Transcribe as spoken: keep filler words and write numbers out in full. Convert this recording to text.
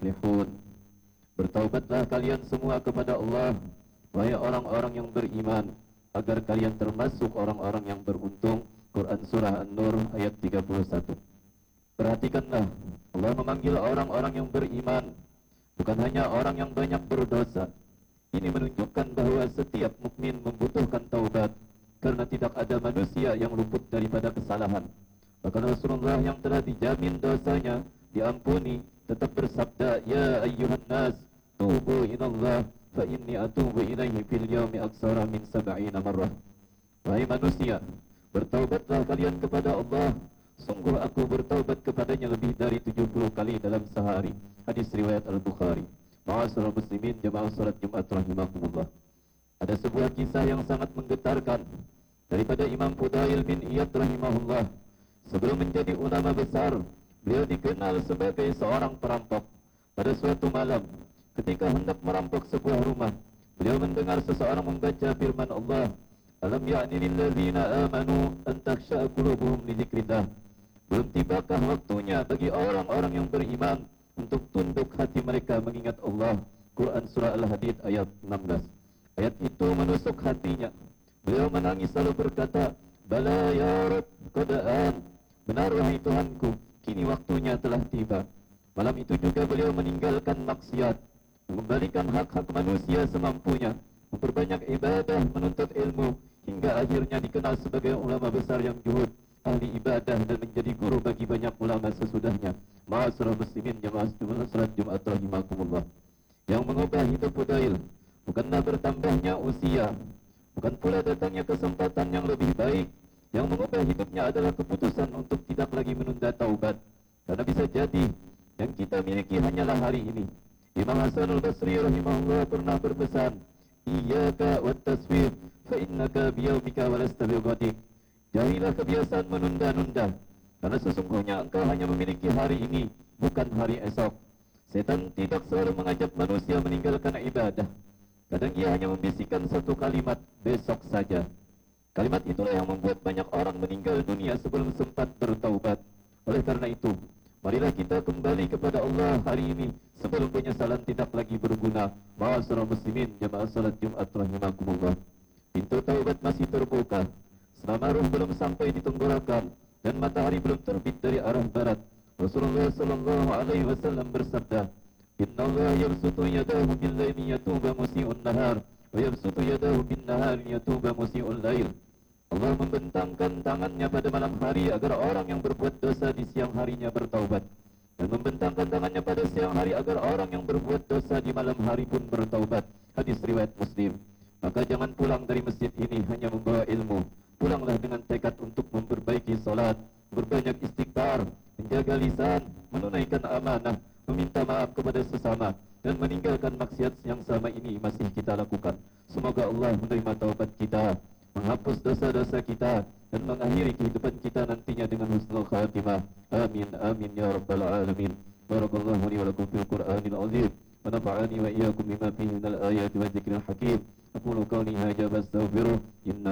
muflihun. Bertaubatlah kalian semua kepada Allah, wahai orang-orang yang beriman, agar kalian termasuk orang-orang yang beruntung. Quran Surah An-Nur ayat tiga puluh satu. Perhatikanlah, Allah memanggil orang-orang yang beriman, bukan hanya orang yang banyak berdosa. Ini menunjukkan bahawa setiap mukmin membutuhkan taubat, karena tidak ada manusia yang luput daripada kesalahan. Bahkan Rasulullah yang telah dijamin dosanya diampuni tetap bersabda, ya ayyuhan nas, tubu ilallah, fa inni atubu ilaihi fil yawmi aksara min sab'ina marrah. Wahai manusia, bertaubatlah kalian kepada Allah, sungguh aku bertaubat kepadanya lebih dari tujuh puluh kali dalam sehari. Hadis riwayat Al-Bukhari. Ma'asyiral muslimin, jemaah salat Jumat rahimakumullah. Ada sebuah kisah yang sangat menggetarkan daripada Imam Fudail bin Iyad rahimahullah. Sebelum menjadi ulama besar, beliau dikenal sebagai seorang perampok. Pada suatu malam, ketika hendak merampok sebuah rumah, beliau mendengar seseorang membaca firman Allah, alam ya'ni lillazina amanu an takhsha'a qulubuhum li dzikrillah. Belum tibakah waktunya bagi orang-orang yang beriman untuk tunduk hati mereka mengingat Allah. Quran Surah Al-Hadid ayat enam belas. Ayat itu menusuk hatinya. Beliau menangis lalu berkata, bala ya Rabb, qada'an, benar wahai Tuhanku, kini waktunya telah tiba. Malam itu juga beliau meninggalkan maksiat, mengembalikan hak-hak manusia semampunya, memperbanyak ibadah, menuntut ilmu, hingga akhirnya dikenal sebagai ulama besar yang juhud, ahli ibadah, dan menjadi guru bagi banyak ulama sesudahnya. Ma'asyiral muslimin, jemaah salat Jumat rahimakumullah. Yang mengubah hidup Fudail bukanlah bertambahnya usia, bukan pula datangnya kesempatan yang lebih baik. Yang mengubah hidupnya adalah keputusan untuk tidak lagi menunda taubat. Karena bisa jadi yang kita miliki hanyalah hari ini. Imam Hasan al-Basri rahimahullah pernah berpesan, iyyaka wat taswif fa innaka biyawmika walasta bighadin. Jauhilah kebiasaan menunda-nunda, karena sesungguhnya engkau hanya memiliki hari ini, bukan hari esok. Setan tidak selalu mengajak manusia meninggalkan ibadah. Kadang ia hanya membisikkan satu kalimat, besok saja. Kalimat itulah yang membuat banyak orang meninggal dunia sebelum sempat bertaubat. Oleh karena itu, marilah kita kembali kepada Allah hari ini sebelum penyesalan tidak lagi berguna. Ma'asyiral muslimin, jemaah salat Jumat rahimakumullah. Pintu taubat masih terbuka selama ruh belum sampai di tenggorokan dan matahari belum terbit dari arah barat. Rasulullah sallallahu alaihi wasallam bersabda, innallaha yabsutu yadahu bil-laili yatuba musii'un nahar wa yabsutu yadahu bin-nahari yatuba musii'ul lail. Allah membentangkan tangannya pada malam hari agar orang yang berbuat dosa di siang harinya bertaubat, dan membentangkan tangannya pada siang hari agar orang yang berbuat dosa di malam hari pun bertaubat. Hadis riwayat Muslim. Maka jangan pulang dari masjid ini hanya membawa ilmu. Pulanglah dengan tekad untuk memperbaiki solat, berbanyak istighfar, menjaga lisan, menunaikan amanah, meminta maaf kepada sesama, dan meninggalkan maksiat yang selama ini masih kita lakukan. Semoga Allah menerima taubat kita, menghapus dosa-dosa kita, dan mengakhiri kehidupan kita nantinya dengan husnul khatimah. Amin, amin ya rabbal alamin. Barakallahu li wa lakum fil Qur'anil azim, wa nafa'ani wa iyyakum bima fihi minal ayati wa dzikril hakim. Aqulu qawli hadza wa astaghfiruh, inna